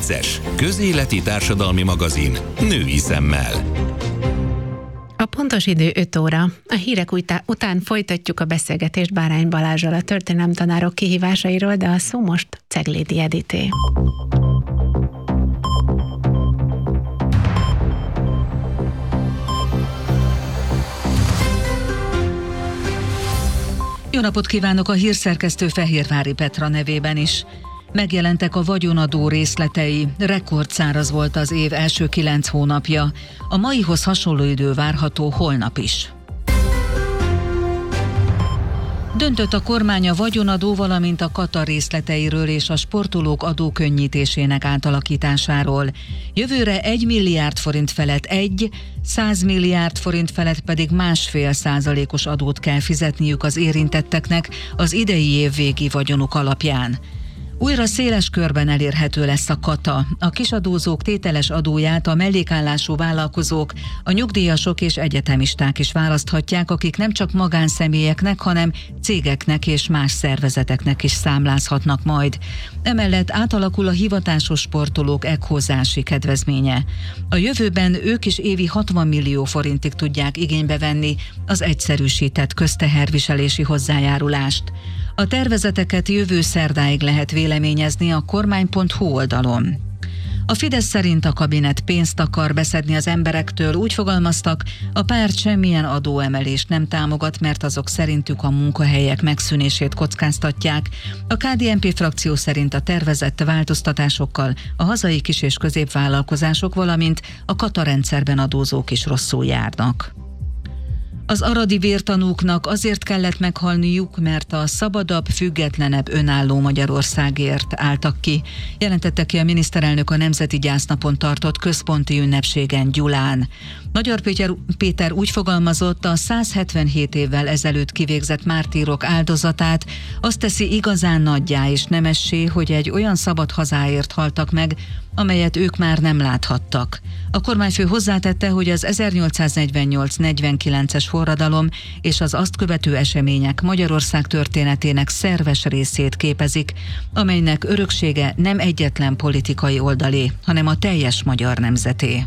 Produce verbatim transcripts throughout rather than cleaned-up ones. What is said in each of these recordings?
Perces, közéleti társadalmi magazin női szemmel. A pontos idő öt óra. A hírek után folytatjuk a beszélgetést Bárány Balázsral a történelemtanárok kihívásairól, de a szó most Ceglédi Edité. Jó napot kívánok, a hírszerkesztő Fehérvári Petra nevében is. Megjelentek a vagyonadó részletei, rekordszáraz volt az év első kilenc hónapja. A maihoz hasonló idő várható holnap is. Döntött a kormány a vagyonadó, valamint a kata részleteiről és a sportolók adókönnyítésének átalakításáról. Jövőre egy milliárd forint felett egy, száz milliárd forint felett pedig másfél százalékos adót kell fizetniük az érintetteknek az idei év végi vagyonuk alapján. Újra széles körben elérhető lesz a kata. A kisadózók tételes adóját a mellékállású vállalkozók, a nyugdíjasok és egyetemisták is választhatják, akik nem csak magánszemélyeknek, hanem cégeknek és más szervezeteknek is számlázhatnak majd. Emellett átalakul a hivatásos sportolók ekhozási kedvezménye. A jövőben ők is évi hatvan millió forintig tudják igénybe venni az egyszerűsített közteherviselési hozzájárulást. A tervezeteket jövő szerdáig lehet véleményezni a kormány pont hu oldalon. A Fidesz szerint a kabinet pénzt akar beszedni az emberektől, úgy fogalmaztak, a párt semmilyen adóemelést nem támogat, mert azok szerintük a munkahelyek megszűnését kockáztatják. A ká dé en pé frakció szerint a tervezett változtatásokkal a hazai kis- és középvállalkozások, valamint a kata rendszerben adózók is rosszul járnak. Az aradi vértanúknak azért kellett meghalniuk, mert a szabadabb, függetlenebb, önálló Magyarországért álltak ki, jelentette ki a miniszterelnök a Nemzeti Gyásznapon tartott központi ünnepségen Gyulán. Magyar Péter, Péter úgy fogalmazott, a száz hetvenhét évvel ezelőtt kivégzett mártírok áldozatát azt teszi igazán nagyjá és nemessé, hogy egy olyan szabad hazáért haltak meg, amelyet ők már nem láthattak. A kormányfő hozzátette, hogy az ezernyolcszáznegyvennyolc negyvenkilences forradalom és az azt követő események Magyarország történetének szerves részét képezik, amelynek öröksége nem egyetlen politikai oldalé, hanem a teljes magyar nemzeté.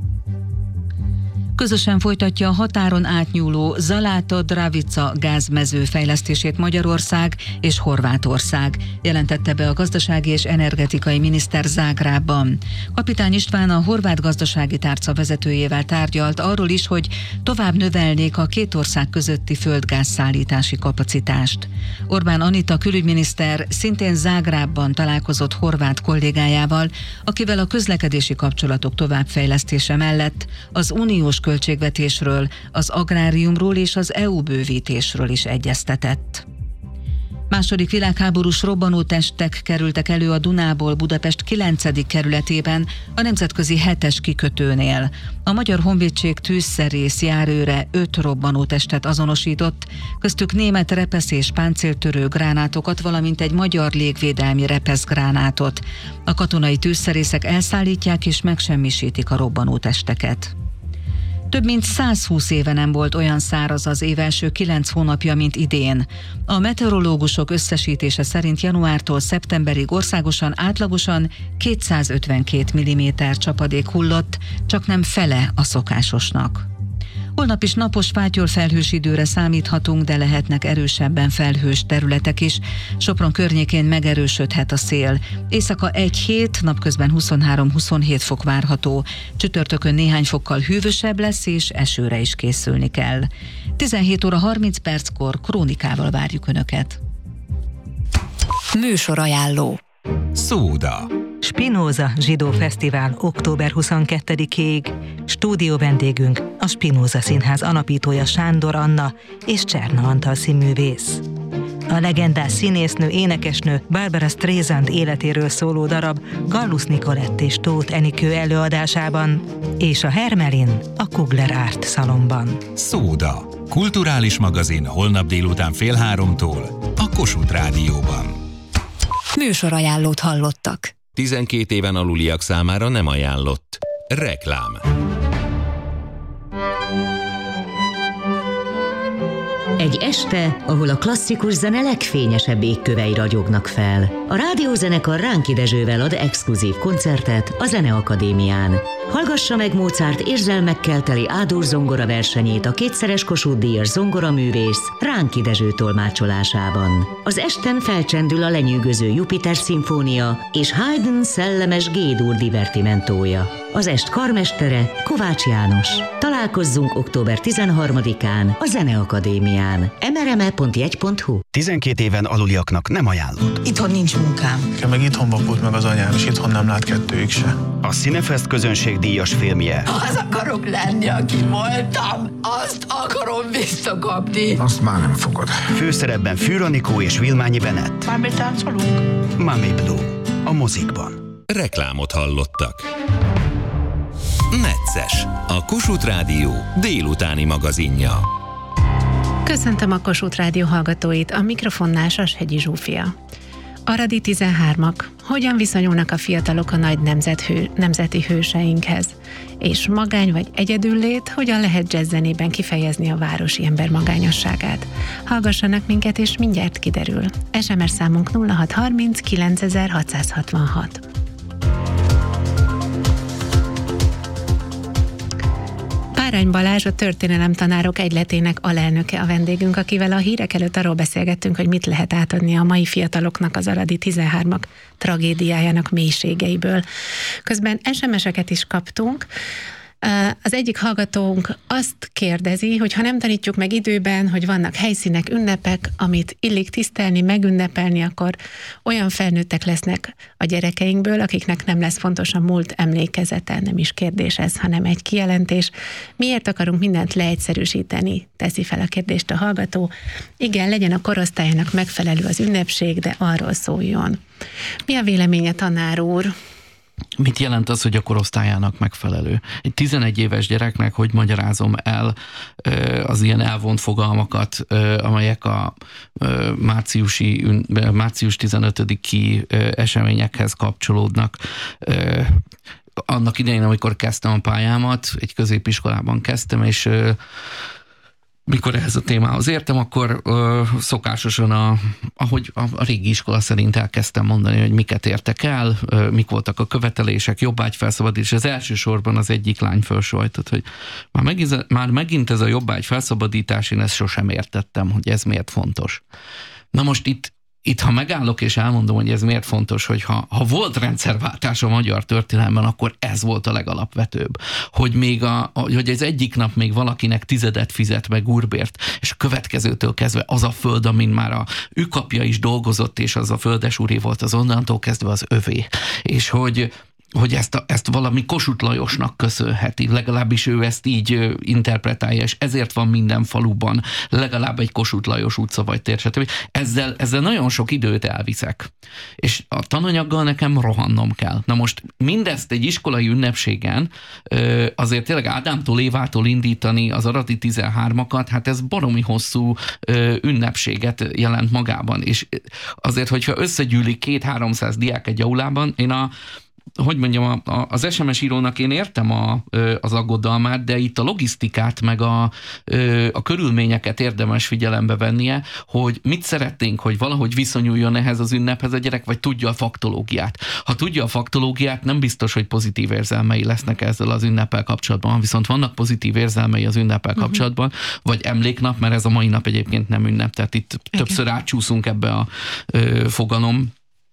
Közösen folytatja a határon átnyúló Zaláta-Dravica gázmező fejlesztését Magyarország és Horvátország, jelentette be a gazdasági és energetikai miniszter Zágrábban. Kapitány István a horvát gazdasági tárca vezetőjével tárgyalt arról is, hogy tovább növelnék a két ország közötti földgázszállítási kapacitást. Orbán Anita külügyminiszter szintén Zágrábban találkozott horvát kollégájával, akivel a közlekedési kapcsolatok továbbfejlesztése mellett az uniós költségvetésről, az agráriumról és az é u bővítésről is egyeztetett. Második világháborús robbanótestek kerültek elő a Dunából Budapest kilencedik kerületében, a nemzetközi hetes kikötőnél. A Magyar Honvédség tűzszerész járőre öt robbanótestet azonosított, köztük német repesz- és páncéltörő gránátokat, valamint egy magyar légvédelmi repeszgránátot. A katonai tűzszerészek elszállítják és megsemmisítik a robbanótesteket. Több mint száz húsz éve nem volt olyan száraz az év első kilenc hónapja, mint idén. A meteorológusok összesítése szerint januártól szeptemberig országosan átlagosan kétszázötvenkét milliméter csapadék hullott, csak nem fele a szokásosnak. Holnap is napos, fátyol-felhős időre számíthatunk, de lehetnek erősebben felhős területek is. Sopron környékén megerősödhet a szél. Éjszaka egy-hét, napközben huszonhárom-huszonhét fok várható. Csütörtökön néhány fokkal hűvösebb lesz, és esőre is készülni kell. tizenhét óra harminc perckor krónikával várjuk Önöket. Műsorajánló. Szóda. Spinoza Zsidó Fesztivál október huszonkettedikéig. Stúdió vendégünk a Spinoza Színház alapítója Sándor Anna és Cserna Antal színművész. A legendás színésznő, énekesnő Barbara Streisand életéről szóló darab Gallus Nicolett és Tóth Enikő előadásában, és a Hermelin a Kugler Art szalonban. Szóda. Kulturális magazin holnap délután fél háromtól a Kossuth Rádióban. Műsorajánlót hallottak. tizenkét éven aluliak számára nem ajánlott. Reklám. Egy este, ahol a klasszikus zene legfényesebb égkövei ragyognak fel. A rádiózenekar Ránki Dezsővel ad exkluzív koncertet a Zeneakadémián. Hallgassa meg Mozart érzelmekkel teli Ádur zongora versenyét a kétszeres Kossuth-díjas zongoraművész Ránki Dezső tolmácsolásában. Az esten felcsendül a lenyűgöző Jupiter szimfónia és Haydn szellemes G-dur divertimentója. Az est karmestere Kovács János. Találkozzunk október tizenharmadikán a Zeneakadémián. em er em e pont jegy pont hu tizenkét éven aluliaknak nem ajánlott. Itthon nincs munkám. Nekem meg itthon vakult meg az anyám, és itthon nem lát kettőjük se. A Cinefest közönségdíjas filmje. Az akarok lenni, aki voltam. Azt akarom visszakapni. Azt már nem fogod. Főszerepben Fűr Anikó és Vilmányi Benett. Már táncolunk? Mami Blue. A mozikban. Reklámot hallottak. Necces, a Kossuth Rádió délutáni magazinja. Köszöntöm a Kossuth Rádió hallgatóit, a mikrofonnál Sashegyi Zsófia. Aradi tizenhármak. Hogyan viszonyulnak a fiatalok a nagy nemzethő, nemzeti hőseinkhez? És magány vagy egyedüllét, hogyan lehet jazzzenében kifejezni a városi ember magányosságát? Hallgassanak minket, és mindjárt kiderül. es em es számunk nulla hat harminc kilencezer-hatszázhatvanhat. Bárány Balázs, a Történelemtanárok Egyletének alelnöke a vendégünk, akivel a hírek előtt arról beszélgettünk, hogy mit lehet átadni a mai fiataloknak az aradi tizenhármak tragédiájának mélységeiből. Közben es em es-eket is kaptunk. Az egyik hallgatónk azt kérdezi, hogy ha nem tanítjuk meg időben, hogy vannak helyszínek, ünnepek, amit illik tisztelni, megünnepelni, akkor olyan felnőttek lesznek a gyerekeinkből, akiknek nem lesz fontos a múlt emlékezete, nem is kérdés ez, hanem egy kijelentés. Miért akarunk mindent leegyszerűsíteni? Teszi fel a kérdést a hallgató. Igen, legyen a korosztályának megfelelő az ünnepség, de arról szóljon. Mi a véleménye, tanár úr? Mit jelent az, hogy a korosztályának megfelelő? Egy tizenegy éves gyereknek hogy magyarázom el az ilyen elvont fogalmakat, amelyek a márciusi, március tizenötödiki eseményekhez kapcsolódnak? Annak idején, amikor kezdtem a pályámat, egy középiskolában kezdtem, és mikor ehhez a témához értem, akkor ö, szokásosan, a, ahogy a, a régi iskola szerint elkezdtem mondani, hogy miket értek el, ö, mik voltak a követelések, jobbágyfelszabadítás. Az elsősorban az egyik lány felsajtott, hogy már megint, már megint ez a jobbágyfelszabadítás, én ezt sosem értettem, hogy ez miért fontos. Na most itt Itt, ha megállok és elmondom, hogy ez miért fontos, hogy ha, ha volt rendszerváltás a magyar történelemben, akkor ez volt a legalapvetőbb. Hogy még a, hogy az egyik nap még valakinek tizedet fizet meg úrbért, és a következőtől kezdve az a föld, amin már a ükapja is dolgozott, és az a földesúré volt, az onnantól kezdve az övé. És hogy hogy ezt, a, ezt valami Kossuth Lajosnak köszönheti, legalábbis ő ezt így interpretálja, és ezért van minden faluban legalább egy Kossuth Lajos utca vagy tér, stb. Ezzel, ezzel nagyon sok időt elviszek. És a tananyaggal nekem rohannom kell. Na most mindezt egy iskolai ünnepségen azért tényleg Ádámtól Évától indítani az aradi tizenhármakat, hát ez baromi hosszú ünnepséget jelent magában. És azért, hogyha összegyűlik két-háromszáz diák egy aulában, én a hogy mondjam, a, a, az es em es írónak én értem a, az aggodalmát, de itt a logisztikát, meg a, a körülményeket érdemes figyelembe vennie, hogy mit szeretnénk, hogy valahogy viszonyuljon ehhez az ünnephez a gyerek, vagy tudja a faktológiát. Ha tudja a faktológiát, nem biztos, hogy pozitív érzelmei lesznek ezzel az ünneppel kapcsolatban, viszont vannak pozitív érzelmei az ünneppel kapcsolatban, uh-huh. vagy emléknap, mert ez a mai nap egyébként nem ünnep, tehát itt okay. többször átcsúszunk ebbe a ö, fogalom,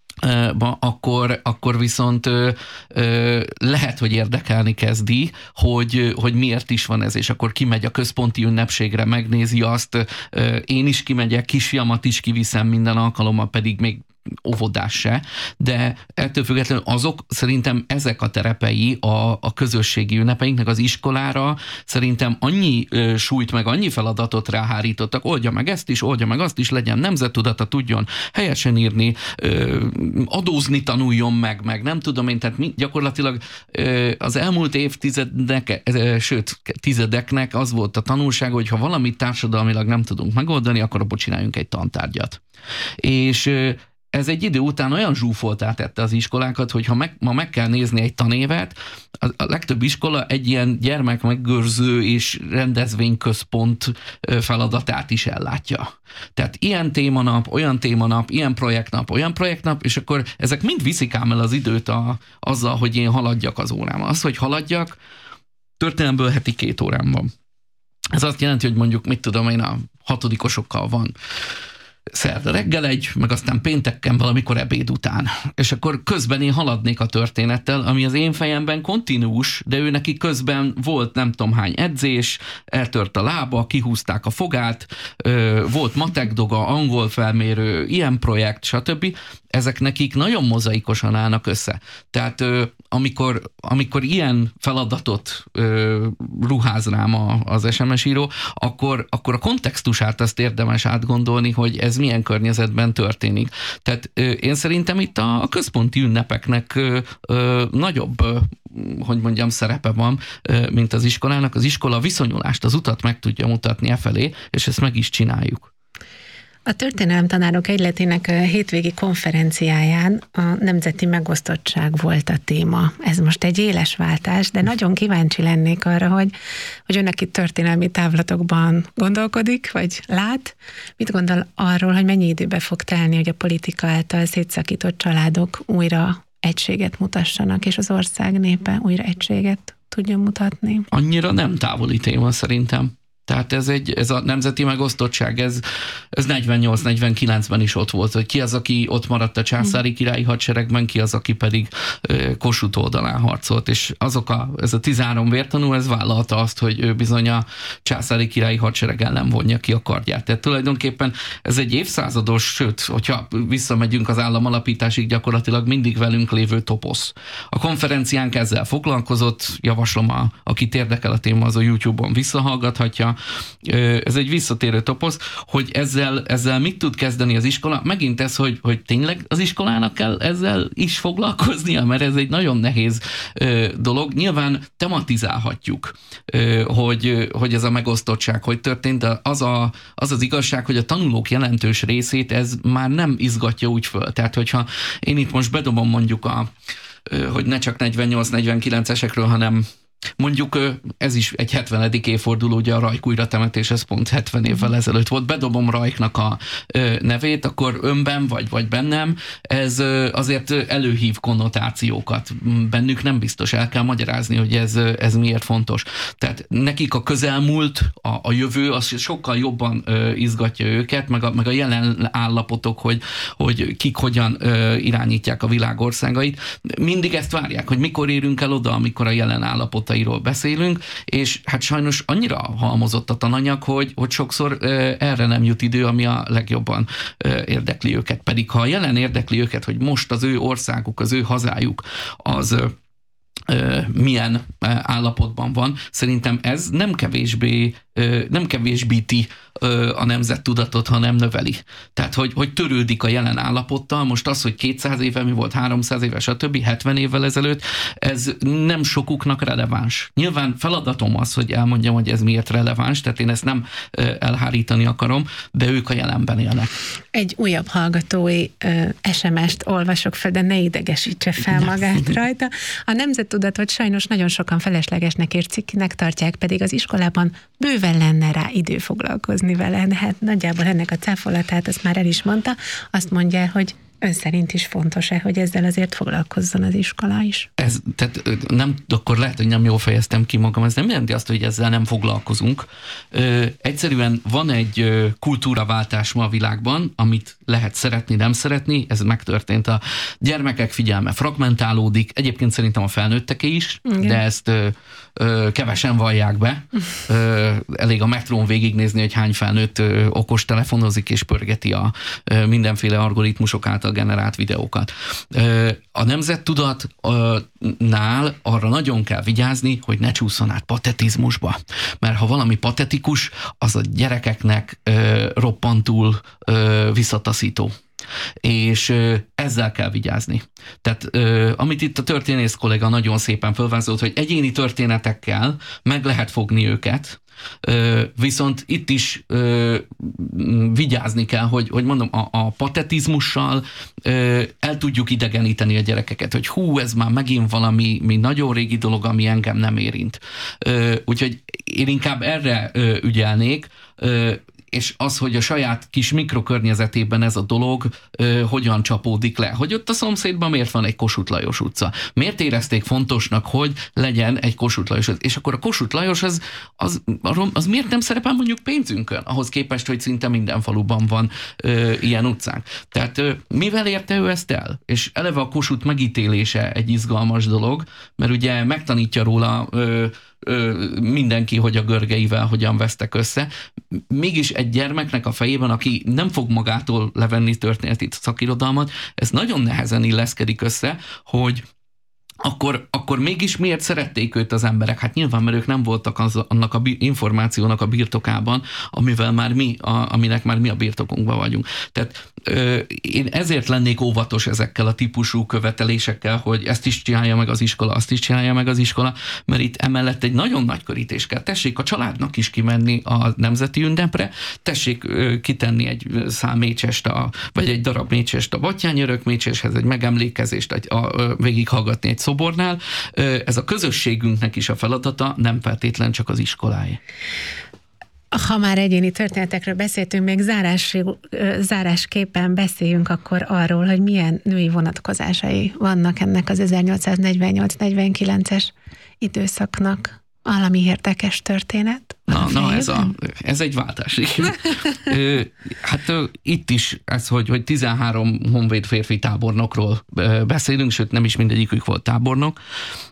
Akkor, akkor viszont ö, ö, lehet, hogy érdekelni kezdi, hogy, hogy miért is van ez, és akkor kimegy a központi ünnepségre, megnézi azt, ö, én is kimegyek, kisfiamat is kiviszem minden alkalommal, pedig még óvodás se, de ettől függetlenül azok szerintem ezek a terepei a, a közösségi ünnepeinknek, az iskolára szerintem annyi ö, súlyt meg annyi feladatot ráhárítottak, oldja meg ezt is, oldja meg azt is, legyen nemzettudata, tudjon helyesen írni, ö, adózni tanuljon meg, meg nem tudom én, tehát mi, gyakorlatilag ö, az elmúlt évtizednek, ö, sőt, tizedeknek az volt a tanulság, hogy ha valamit társadalmilag nem tudunk megoldani, akkor abból csináljunk egy tantárgyat. És ö, ez egy idő után olyan zsúfoltá tette az iskolákat, hogy ha meg, ma meg kell nézni egy tanévet, a, a legtöbb iskola egy ilyen gyermekmegőrző és rendezvényközpont feladatát is ellátja. Tehát ilyen témanap, olyan témanap, ilyen projektnap, olyan projektnap, és akkor ezek mind viszik ám el az időt a, azzal, hogy én haladjak az órám. Az, hogy haladjak, történelemből heti két órám van. Ez azt jelenti, hogy mondjuk, mit tudom én, a hatodikosokkal van szerda reggel egy, meg aztán pénteken valamikor ebéd után. És akkor közben én haladnék a történettel, ami az én fejemben kontinuus, de ő neki közben volt nem tudom hány edzés, eltört a lába, kihúzták a fogát, volt matek doga, angol felmérő, ilyen projekt, stb. Ezek nekik nagyon mozaikosan állnak össze. Tehát amikor, amikor ilyen feladatot ruház rám az es em es író, akkor, akkor a kontextusát azt érdemes átgondolni, hogy ez milyen környezetben történik. Tehát én szerintem itt a központi ünnepeknek nagyobb, hogy mondjam, szerepe van, mint az iskolának. Az iskola viszonyulást, az utat meg tudja mutatni e felé, és ezt meg is csináljuk. A történelemtanárok egyletének hétvégi konferenciáján a nemzeti megosztottság volt a téma. Ez most egy éles váltás, de nagyon kíváncsi lennék arra, hogy, hogy önnek itt történelmi távlatokban gondolkodik, vagy lát. Mit gondol arról, hogy mennyi időbe fog telni, hogy a politika által szétszakított családok újra egységet mutassanak, és az ország népe újra egységet tudjon mutatni? Annyira nem távoli téma szerintem. Tehát ez, egy, ez a nemzeti megosztottság, ez, ez negyvennyolc negyvenkilencben is ott volt, hogy ki az, aki ott maradt a császári királyi hadseregben, ki az, aki pedig Kossuth oldalán harcolt, és azok a, ez a tizenhárom vértanú, ez vállalta azt, hogy ő bizony a császári királyi hadsereg ellen vonja ki a kardját. Tehát tulajdonképpen ez egy évszázados, sőt, hogyha visszamegyünk az államalapításig, gyakorlatilag mindig velünk lévő toposz. A konferenciánk ezzel foglalkozott, javaslom, a, akit érdekel a téma, az a YouTube-on visszahallgathatja. Ez egy visszatérő toposz, hogy ezzel, ezzel mit tud kezdeni az iskola. Megint ez, hogy, hogy tényleg az iskolának kell ezzel is foglalkoznia, mert ez egy nagyon nehéz dolog. Nyilván tematizálhatjuk, hogy, hogy ez a megosztottság, hogy történt, az, a, az az igazság, hogy a tanulók jelentős részét ez már nem izgatja úgy föl. Tehát, hogyha én itt most bedobom mondjuk a, hogy ne csak negyvennyolc negyvenkilencesekről, hanem mondjuk ez is egy hetvenedik évforduló, ugye a Rajk újratemetés, ez pont hetven évvel ezelőtt volt. Bedobom Rajknak a nevét, akkor önben vagy, vagy bennem, ez azért előhív konnotációkat. Bennük nem biztos, el kell magyarázni, hogy ez, ez miért fontos. Tehát nekik a közelmúlt, a, a jövő, az sokkal jobban izgatja őket, meg a, meg a jelen állapotok, hogy, hogy kik hogyan irányítják a világ országait. Mindig ezt várják, hogy mikor érünk el oda, amikor a jelen állapot beszélünk, és hát sajnos annyira halmozott a tananyag, hogy, hogy sokszor uh, erre nem jut idő, ami a legjobban uh, érdekli őket. Pedig ha jelen érdekli őket, hogy most az ő országuk, az ő hazájuk, az uh, uh, milyen uh, állapotban van, szerintem ez nem kevésbé uh, nem kevésbíti a nemzettudatot, hanem növeli. Tehát, hogy, hogy törődik a jelen állapottal. Most az, hogy kétszáz éve mi volt, háromszáz éve, stb. hetven évvel ezelőtt, ez nem sokuknak releváns. Nyilván feladatom az, hogy elmondjam, hogy ez miért releváns, tehát én ezt nem elhárítani akarom, de ők a jelenben élnek. Egy újabb hallgatói es em est olvasok fel, de ne idegesítse fel nem. magát rajta. A nemzettudatot sajnos nagyon sokan feleslegesnek és cikkinek tartják, pedig az iskolában bőven lenne rá idő foglalkozni vele, de hát nagyjából ennek a cáfolatát, azt már el is mondta, azt mondja, hogy ön szerint is fontos-e, hogy ezzel azért foglalkozzon az iskola is? Ez, tehát nem, akkor lehet, hogy nem jól fejeztem ki magam, ez nem jelenti azt, hogy ezzel nem foglalkozunk. Ö, egyszerűen van egy kultúraváltás ma a világban, amit lehet szeretni, nem szeretni, ez megtörtént. A gyermekek figyelme fragmentálódik, egyébként szerintem a felnőtteké is, igen. de ezt ö, ö, kevesen vallják be. Ö, elég a metrón végignézni, hogy hány felnőtt ö, okos telefonozik és pörgeti a ö, mindenféle algoritmusok által generált videókat. A nemzettudatnál arra nagyon kell vigyázni, hogy ne csúszson át patetizmusba. Mert ha valami patetikus, az a gyerekeknek roppantul visszataszító. És ezzel kell vigyázni. Tehát amit itt a történész kollega nagyon szépen felvázolt, hogy egyéni történetekkel meg lehet fogni őket, Viszont itt is vigyázni kell, hogy, hogy mondom, a, a patetizmussal el tudjuk idegeníteni a gyerekeket, hogy hú, ez már megint valami mi nagyon régi dolog, ami engem nem érint. Úgyhogy én inkább erre ügyelnék, és az, hogy a saját kis mikrokörnyezetében ez a dolog ö, hogyan csapódik le. Hogy ott a szomszédban miért van egy Kossuth Lajos utca? Miért érezték fontosnak, hogy legyen egy Kossuth Lajos utca? És akkor a Kossuth Lajos az, az, az miért nem szerepel mondjuk pénzünkön? Ahhoz képest, hogy szinte minden faluban van ö, ilyen utcánk. Tehát ö, mivel érte ő ezt el? És eleve a Kossuth megítélése egy izgalmas dolog, mert ugye megtanítja róla ö, mindenki, hogy a görgeivel hogyan vesztek össze. Mégis egy gyermeknek a fejében, aki nem fog magától levenni történeti szakirodalmat, ez nagyon nehezen illeszkedik össze, hogy Akkor, akkor mégis miért szerették őt az emberek? Hát nyilván, mert ők nem voltak az, annak a információnak a birtokában, amivel már mi, a, aminek már mi a birtokunkban vagyunk. Tehát ö, én ezért lennék óvatos ezekkel a típusú követelésekkel, hogy ezt is csinálja meg az iskola, azt is csinálja meg az iskola, mert itt emellett egy nagyon nagy körítés kell. Tessék a családnak is kimenni a nemzeti ünnepre, tessék ö, kitenni egy szám mécsest, a, vagy egy darab mécsest a Battyányi Örök mécseshez, egy megemlékezést, egy, a, a, végighallgatni egy szobornál. Ez a közösségünknek is a feladata, nem feltétlen csak az iskoláé. Ha már egyéni történetekről beszéltünk, még zárás, zárásképpen beszéljünk akkor arról, hogy milyen női vonatkozásai vannak ennek az ezernyolcszáznegyvennyolc negyvenkilences időszaknak. Valami érdekes történet? Na, na ez, a, ez egy váltás. Hát itt is ez, hogy, hogy tizenhárom honvéd férfi tábornokról beszélünk, sőt nem is mindegyikük volt tábornok.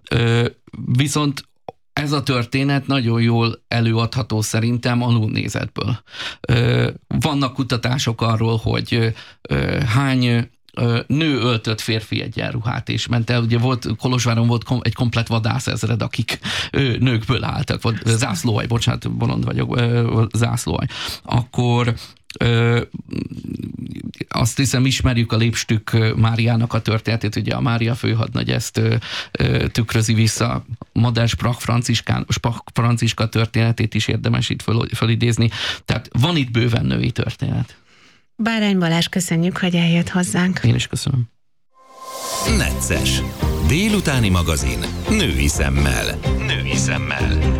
Viszont ez a történet nagyon jól előadható szerintem alulnézetből. Vannak kutatások arról, hogy hány nő öltött férfi egyenruhát, és ment el. Ugye volt, Kolozsváron volt egy komplett vadászezred, akik nőkből álltak, vagy zászlóaj, bocsánat, bolond vagyok, zászlóaj. Akkor Ö, azt hiszem ismerjük a Lépstük Máriának a történetét, ugye a Mária főhadnagy ezt ö, ö, tükrözi vissza, Madár Sprach Franciskán, Sprach Franciska történetét is érdemes itt föl, fölidézni, tehát van itt bőven női történet. Bárány Balázs, köszönjük, hogy eljött hozzánk. Én is köszönöm. Necces. Délutáni magazin. Női szemmel. Női szemmel.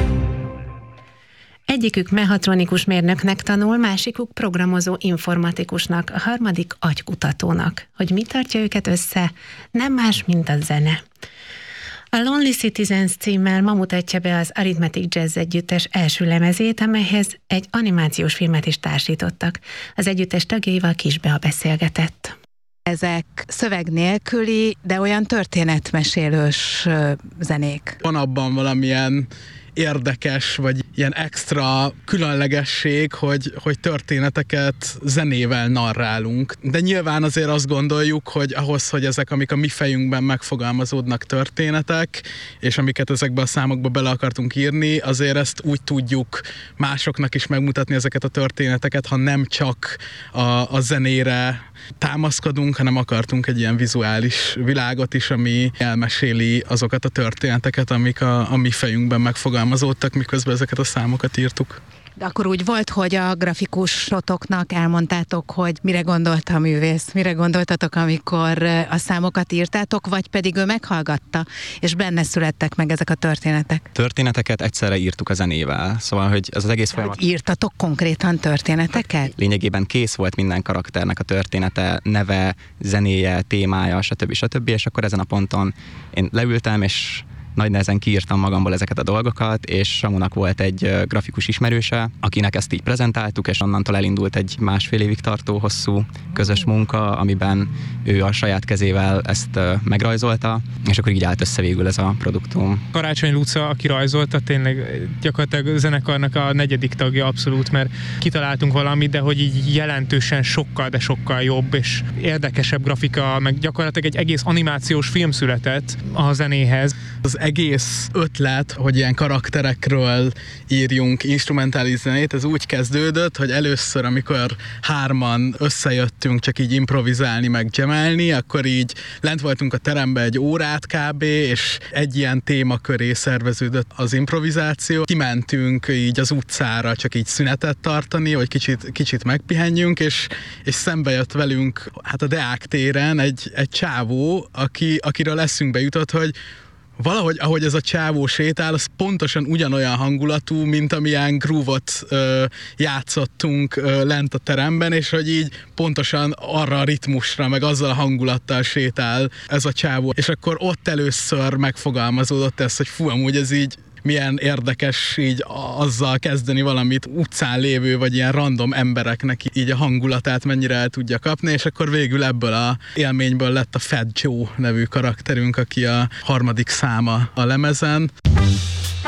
Egyikük mechatronikus mérnöknek tanul, másikuk programozó informatikusnak, a harmadik agykutatónak. Hogy mi tartja őket össze? Nem más, mint a zene. A Lonely Citizens címmel ma mutatja be az Arithmetic Jazz együttes első lemezét, amelyhez egy animációs filmet is társítottak. Az együttes tagjaival Kisbea beszélgetett. Ezek szöveg nélküli, de olyan történetmesélős zenék. Van abban valamilyen érdekes, vagy ilyen extra különlegesség, hogy, hogy történeteket zenével narrálunk. De nyilván azért azt gondoljuk, hogy ahhoz, hogy ezek, amik a mi fejünkben megfogalmazódnak történetek, és amiket ezekbe a számokba bele akartunk írni, azért ezt úgy tudjuk másoknak is megmutatni ezeket a történeteket, ha nem csak a, a zenére támaszkodunk, hanem akartunk egy ilyen vizuális világot is, ami elmeséli azokat a történeteket, amik a, a mi fejünkben megfogalmazódtak, miközben ezeket a számokat írtuk. De akkor úgy volt, hogy a grafikusotoknak elmondtátok, hogy mire gondolt a művész, mire gondoltatok, amikor a számokat írtátok, vagy pedig ő meghallgatta, és benne születtek meg ezek a történetek? Történeteket egyszerre írtuk a zenével, szóval, hogy ez az egész folyamat... Írtatok konkrétan történeteket? Lényegében kész volt minden karakternek a története, neve, zenéje, témája, stb. stb. És akkor ezen a ponton én leültem, és nagy nehezen kiírtam magamból ezeket a dolgokat, és Samunak volt egy grafikus ismerőse, akinek ezt így prezentáltuk, és onnantól elindult egy másfél évig tartó hosszú közös munka, amiben ő a saját kezével ezt megrajzolta, és akkor így állt össze végül ez a produktum. Karácsony Luca, aki rajzolta, tényleg gyakorlatilag a zenekarnak a negyedik tagja abszolút, mert kitaláltunk valamit, de hogy így jelentősen sokkal, de sokkal jobb és érdekesebb grafika, meg gyakorlatilag egy egész animációs film született a zenéhez. Az egész ötlet, hogy ilyen karakterekről írjunk instrumentális zenét, ez úgy kezdődött, hogy először, amikor hárman összejöttünk csak így improvizálni, meg gemelni, akkor így lent voltunk a teremben egy órát kb, és egy ilyen téma köré szerveződött az improvizáció. Kimentünk így az utcára csak így szünetet tartani, hogy kicsit, kicsit megpihenjünk, és, és szembe jött velünk hát a Deák téren egy, egy csávó, aki, akiről eszünkbe jutott, hogy valahogy, ahogy ez a csávó sétál, az pontosan ugyanolyan hangulatú, mint amilyen groove-ot ö, játszottunk ö, lent a teremben, és hogy így pontosan arra a ritmusra, meg azzal a hangulattal sétál ez a csávó. És akkor ott először megfogalmazódott ez, hogy fú, amúgy ez így milyen érdekes így azzal kezdeni valamit, utcán lévő, vagy ilyen random embereknek így a hangulatát mennyire el tudja kapni, és akkor végül ebből a élményből lett a Fat Joe nevű karakterünk, aki a harmadik száma a lemezen.